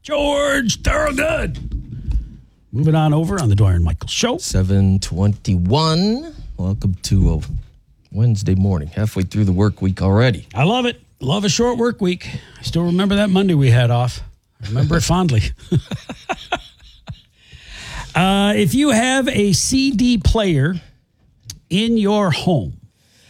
George Thorogood. Moving on over on the Dwyer and Michael Show. 7:21. Welcome to a Wednesday morning, halfway through the work week already. I love it. Love a short work week. I still remember that Monday we had off. I remember it fondly. If you have a CD player in your home,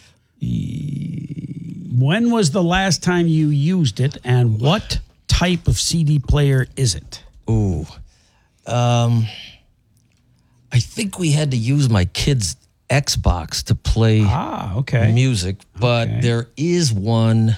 when was the last time you used it, and what type of CD player is it? Ooh. I think we had to use my kid's Xbox to play music, but there is one.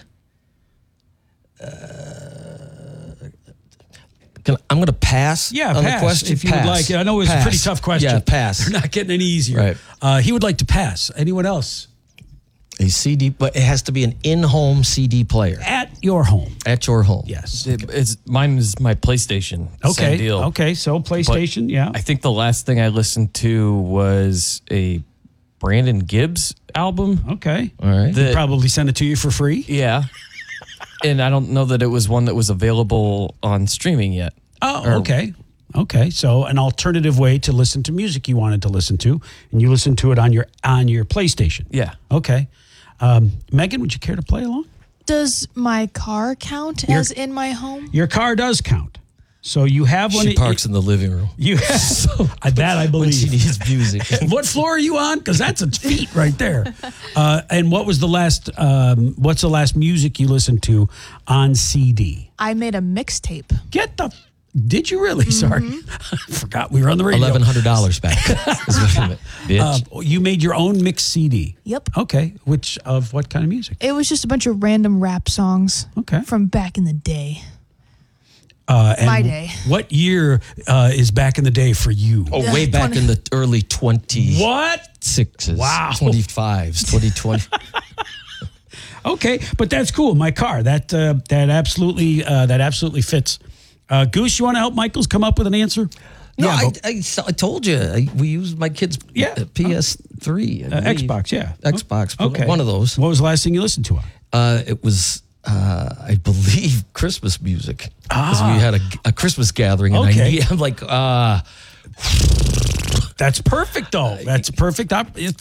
I'm going to pass on the question. If you would like. I know it was a pretty tough question. Yeah, pass. They're not getting any easier. Right. He would like to pass. Anyone else? A CD, but it has to be an in-home CD player. At your home. At your home. Yes. Mine is my PlayStation. Same deal. Okay, so PlayStation, but I think the last thing I listened to was a Brandon Gibbs album. Okay. All right. They probably sent it to you for free. Yeah. And I don't know that it was one that was available on streaming yet. Oh, okay. Okay, so an alternative way to listen to music you wanted to listen to, and you listened to it on your PlayStation. Yeah. Okay. Megan, would you care to play along? Does my car count as in my home? Your car does count. So you have one. She parks in the living room. You have that, I believe. When she needs music. What floor are you on? Because that's a feat right there. And what was the last? What's the last music you listened to on CD? I made a mixtape. Did you really? Sorry, I forgot we were on the radio. $1,100 back. Bitch. You made your own mixed CD. Yep. Okay. Of what kind of music? It was just a bunch of random rap songs. Okay. From back in the day. And my day. What year is back in the day for you? Oh, way back in the early 20s. What? 6s. Wow. 25s. 2020. Okay, but that's cool. My car. That absolutely fits. Goose, you want to help Michael's come up with an answer? No, I told you. We used my kid's PS3. Xbox, yeah. Xbox. Okay. One of those. What was the last thing you listened to? It was, I believe, Christmas music. Because we had a Christmas gathering. And I'm like, That's perfect, though. That's perfect.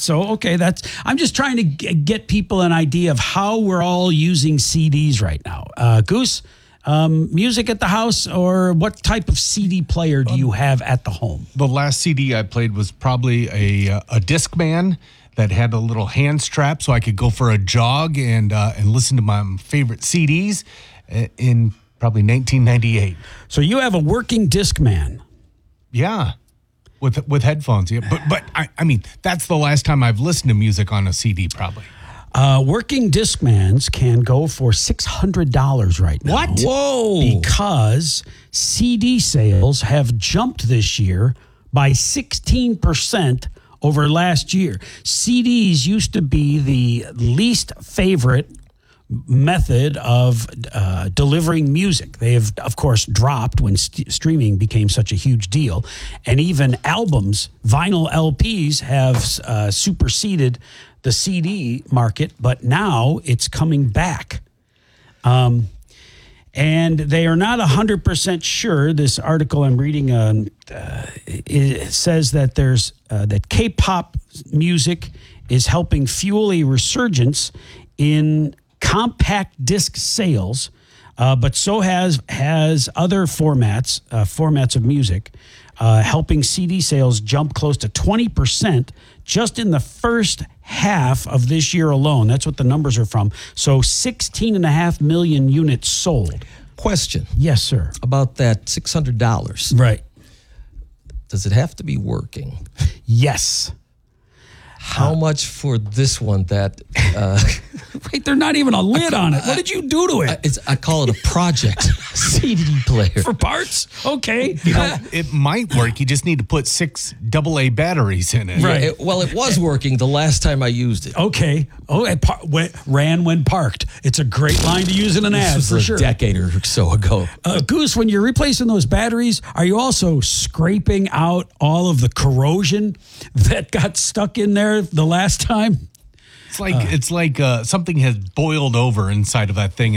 I'm just trying to get people an idea of how we're all using CDs right now. Goose, music at the house, or what type of CD player do you have at the home? The last CD I played was probably a Discman that had a little hand strap, so I could go for a jog and listen to my favorite CDs in probably 1998. So you have a working Discman? Yeah, with headphones. Yeah, but I mean that's the last time I've listened to music on a CD, probably. Working Discmans can go for $600 right now. What? Whoa. Because CD sales have jumped this year by 16% over last year. CDs used to be the least favorite method of delivering music. They have, of course, dropped when streaming became such a huge deal. And even albums, vinyl LPs have superseded the CD market, but now it's coming back. And they are not 100% sure. This article I'm reading it says that there's that K-pop music is helping fuel a resurgence in compact disc sales, but so has other formats of music, helping CD sales jump close to 20% just in the first half of this year alone. That's what the numbers are from. So 16.5 million units sold. Question. Yes, sir. About that $600. Right. Does it have to be working? Yes. How much for this one that... Wait, there's not even a lid on it. What did you do to it? I call it a project CD player. For parts? Okay. It might work. You just need to put 6 AA batteries in it. Right. It was working the last time I used it. Okay. Oh, it ran when parked. It's a great line to use in an ad, This for was sure. a decade or so ago. Goose, when you're replacing those batteries, are you also scraping out all of the corrosion that got stuck in there the last time? It's like something has boiled over inside of that thing.